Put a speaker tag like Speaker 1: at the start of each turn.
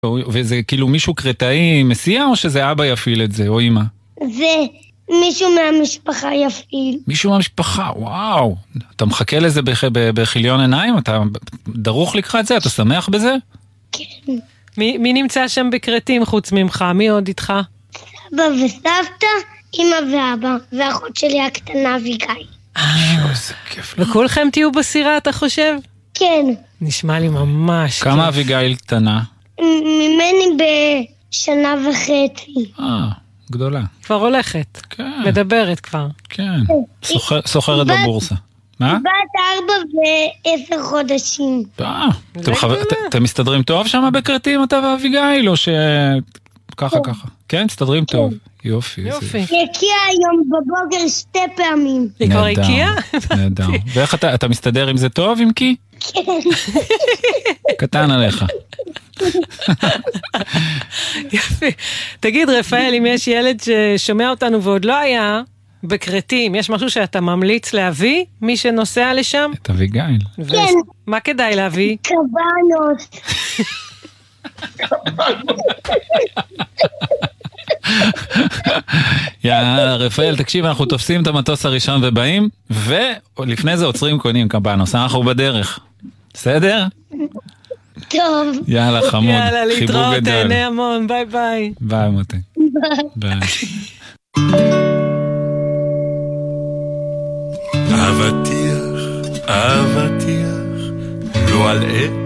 Speaker 1: וזה כאילו מישהו קרטאי מסיע, או שזה אבא יפעיל את זה, או אמא?
Speaker 2: זה מישהו מהמשפחה יפעיל.
Speaker 1: מישהו מהמשפחה, וואו. אתה מחכה לזה בחיליון עיניים? אתה דרוך לקראת זה? אתה שמח בזה?
Speaker 2: כן.
Speaker 3: מי נמצא שם בקרטים חוץ ממך? מי עוד איתך?
Speaker 2: סבא וסבתא, אמא ואבא, ואחות שלי הקטנה אביגיל.
Speaker 1: איזה כיף.
Speaker 3: וכולכם תהיו בסירה, אתה חושב?
Speaker 2: כן.
Speaker 3: נשמע לי ממש כיף.
Speaker 1: כמה אביגיל קטנה?
Speaker 2: ממני בשנה וחצי.
Speaker 1: גדולה.
Speaker 3: כבר הולכת.
Speaker 1: כן.
Speaker 3: מדברת כבר.
Speaker 1: כן. סוחרת בבורסה. מה?
Speaker 2: בת 4 ו10 חודשים.
Speaker 1: אתם מסתדרים טוב שם בקרטים, אתה ואביגיל, או ככה? כן, מסתדרים טוב. יופי.
Speaker 2: הקיע היום בבוקר 2 פעמים.
Speaker 3: היא כבר הקיעה?
Speaker 1: נהדר. ואיך אתה מסתדר עם זה טוב, עם קי?
Speaker 2: כן.
Speaker 1: קטן עליך.
Speaker 3: יופי. תגיד רפאל, אם יש ילד ששומע אותנו ועוד לא היה בקרטים, יש משהו שאתה ממליץ להביא? מי שנוסע לשם?
Speaker 1: את אביגיל.
Speaker 2: כן.
Speaker 3: מה כדאי להביא?
Speaker 2: קבנוס.
Speaker 1: יאללה, רפאל, תקשיב, אנחנו תופסים את המטוס הראשון ובאים, ולפני זה עוצרים קונים קבנוס, אנחנו בדרך. בסדר?
Speaker 2: טוב.
Speaker 1: יאללה, חמוד.
Speaker 3: יאללה, להתראות, תהנה המון, ביי ביי.
Speaker 1: ביי, מוטי. ביי.
Speaker 4: אבטיח, לא אלאה